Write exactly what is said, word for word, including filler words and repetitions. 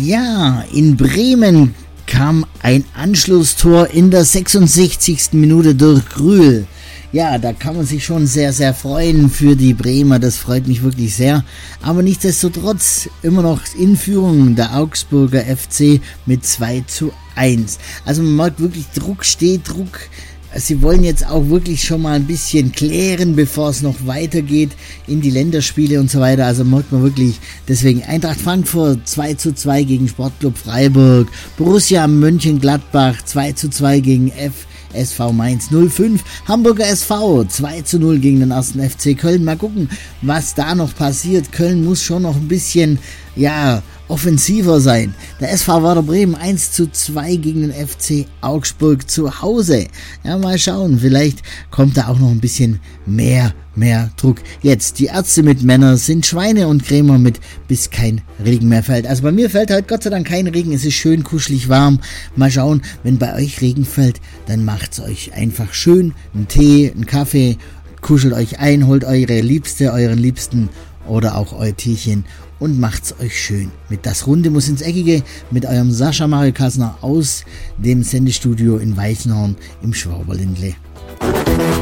Ja, in Bremen kam ein Anschlusstor in der sechsundsechzigsten Minute durch Grühl. Ja, da kann man sich schon sehr, sehr freuen für die Bremer. Das freut mich wirklich sehr. Aber nichtsdestotrotz immer noch in Führung der Augsburger F C mit zwei zu eins. Also man merkt wirklich, Druck steht, Druck. Sie wollen jetzt auch wirklich schon mal ein bisschen klären, bevor es noch weitergeht in die Länderspiele und so weiter. Also merkt man wirklich, deswegen Eintracht Frankfurt zwei zu zwei gegen Sportclub Freiburg, Borussia Mönchengladbach zwei zu zwei gegen F S V Mainz null fünf, Hamburger S V zwei zu null gegen den ersten F C Köln. Mal gucken, was da noch passiert. Köln muss schon noch ein bisschen, ja, offensiver sein. Der S V Werder Bremen eins zu zwei gegen den F C Augsburg zu Hause. Ja, mal schauen, vielleicht kommt da auch noch ein bisschen mehr, mehr Druck. Jetzt, die Ärzte mit Männern sind Schweine und Krämer mit, bis kein Regen mehr fällt. Also bei mir fällt heute Gott sei Dank kein Regen, es ist schön kuschelig warm. Mal schauen, wenn bei euch Regen fällt, dann macht's euch einfach schön, einen Tee, einen Kaffee, kuschelt euch ein, holt eure Liebste, euren Liebsten oder auch euer Tierchen und macht's euch schön. Mit Das Runde muss ins Eckige, mit eurem Sascha Mario Kassner aus dem Sendestudio in Weißenhorn im Schwaberländle.